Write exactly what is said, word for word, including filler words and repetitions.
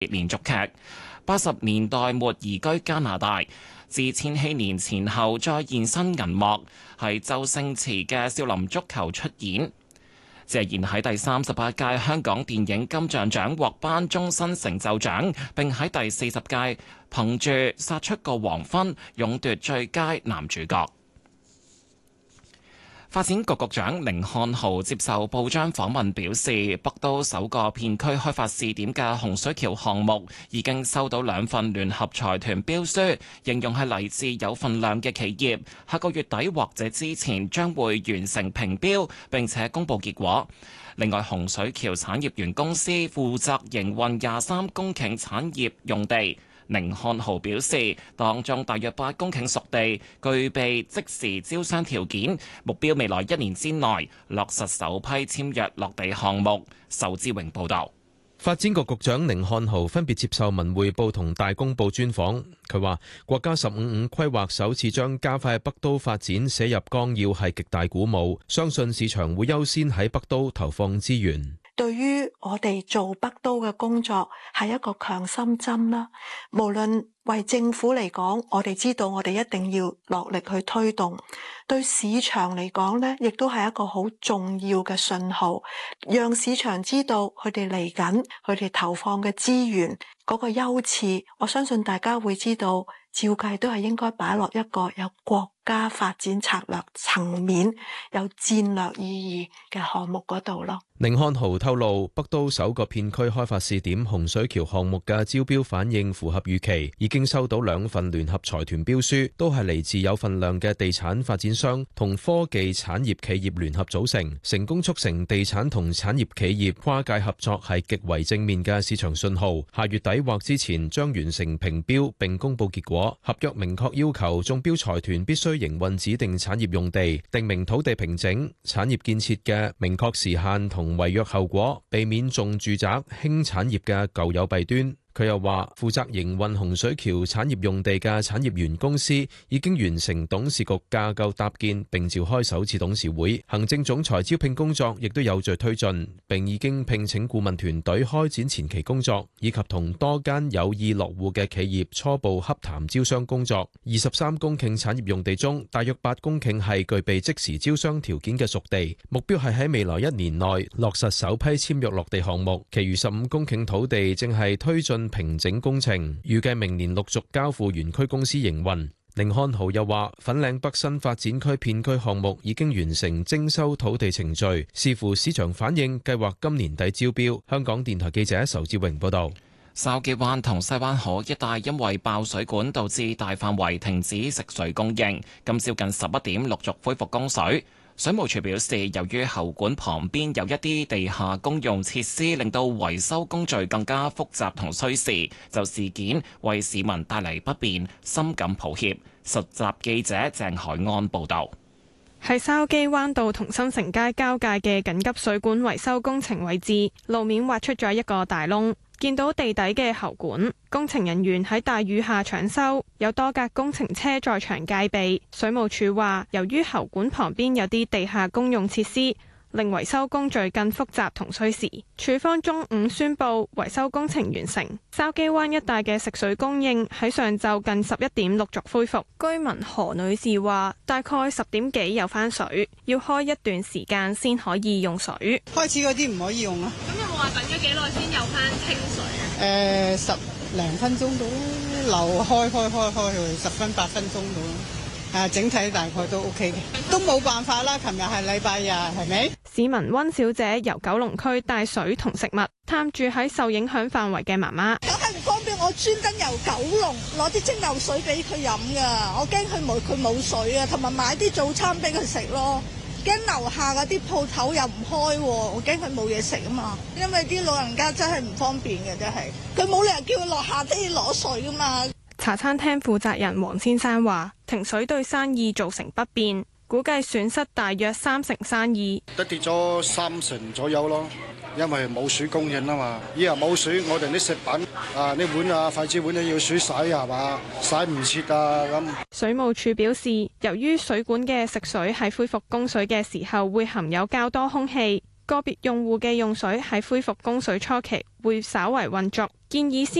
連續劇。八十年代末移居加拿大，自千禧年前後再現身銀幕，喺周星馳嘅《少林足球》出演。謝賢喺第三十八屆香港電影金像獎獲頒終身成就獎，並喺第四十屆憑住《殺出個黃昏》勇奪最佳男主角。發展局局長甯漢豪接受報章訪問表示，北都首個片區開發試點嘅洪水橋項目已經收到兩份聯合財團標書，形容係嚟自有份量嘅企業，下個月底或者之前將會完成評標並且公佈結果。另外，洪水橋產業園公司負責營運廿三公頃產業用地。甯漢豪表示，當中大約八公頃熟地具備即時招商條件，目標未來一年之內落實首批簽約落地項目。仇志榮報導。 發展局局長甯漢豪分別接受文匯報同大公報專訪，佢話國家十五五規劃首次將加快北都發展寫入綱要係極大鼓舞，相信市場會優先喺北都投放資源。 對於我哋做北都嘅工作係一個強心針啦，無論為政府嚟講，我哋知道我哋一定要落力去推動；對市場嚟講呢，亦都係一個好重要嘅信號，讓市場知道佢哋嚟緊，佢哋投放嘅資源嗰個優次。我相信大家會知道，照計都係應該擺落一個有國家發展策略層面、有戰略意義嘅項目嗰度咯。 甯漢豪透露，北都首個片區開發試點洪水橋項目嘅招標反應符合預期，已經收到兩份聯合財團標書，都係嚟自有份量嘅地產發展商同科技產業企業聯合組成，成功促成地產同產業企業跨界合作係極為正面嘅市場信號。下月底或之前將完成評標並公佈結果。合約明確要求中標財團必須營運指定產業用地，定明土地平整、產業建設嘅明確時限同違約後果，避免重住宅輕產業嘅舊有弊端。佢又話，負責營運洪水橋產業用地嘅產業園公司已經完成董事局架構搭建並召開首次董事會，行政總裁招聘工作亦都有序推進，並已經聘請顧問團隊開展前期工作，以及同多間有意落戶嘅企業初步洽談招商工作。二十三公頃產業用地中，大約八公頃係具備即時招商條件嘅熟地，目標係喺未來一年內落實首批簽約落地項目，其餘十五公頃土地正係推進平整工程，預計明年陸續交付園區公司營運。甯漢豪又話，粉嶺北新發展區片區項目已經完成徵收土地程序，視乎市場反應，計劃今年底招標。香港電台記者仇志榮報道。 筲箕灣同西灣河一帶因為爆水管導致大範圍停止食水供應，今朝近十一點陸續恢復供水。水務署表示，由於喉管旁邊有一啲地下公用設施，令到維修工序更加複雜同需時，就事件為市民帶嚟不便，深感抱歉。實習記者鄭海安報導。 喺筲箕灣道同新城街交界嘅緊急水管維修工程位置，路面挖出咗一個大窿，見到地底嘅喉管，工程人員喺大雨下搶修，有多架工程車在場戒備。水務署話，由於喉管旁邊有啲地下公用設施，令維修工序更複雜同需時。署方中午宣布維修工程完成，筲箕灣一帶嘅食水供應喺上晝近十一點陸續恢復。居民何女士話，大概十點幾有返水，要開一段時間先可以用水。 開始嗰啲唔可以用啊。 咁有冇話等咗幾耐先有返清水啊？ 誒、呃，十零分鐘到，流開開開開去十分八分鐘到。啊，整體大概都 OK 嘅，都冇辦法啦。琴日係禮拜日，係咪？ 市民溫小姐由九龍區帶水同食物探住喺受影響範圍嘅媽媽。 梗係唔方便，我專登由九龍攞啲蒸餾水俾佢飲噶，我驚佢冇佢冇水啊，同埋買啲早餐俾佢食咯。驚樓下嗰啲鋪頭又唔開，我驚佢冇嘢食啊嘛。因為啲老人家真係唔方便嘅，真係佢冇理由叫佢落下低攞水噶嘛。 茶餐廳負責人黃先生話，停水對生意造成不便，估計損失大約三成生意， 都跌咗三成左右咯。因為冇水供應啊嘛，以後冇水，我哋啲食品啊，啲碗啊、筷子碗都要水洗係嘛，洗唔切啊咁。 水務署表示，由於水管嘅食水喺恢復供水嘅時候會含有較多空氣，個別用戶嘅用水喺恢復供水初期會稍為混濁。 建議先